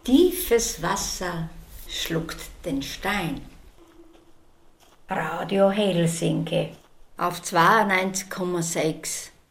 Tiefes Wasser schluckt den Stein. Radio Helsinki Auf 92,6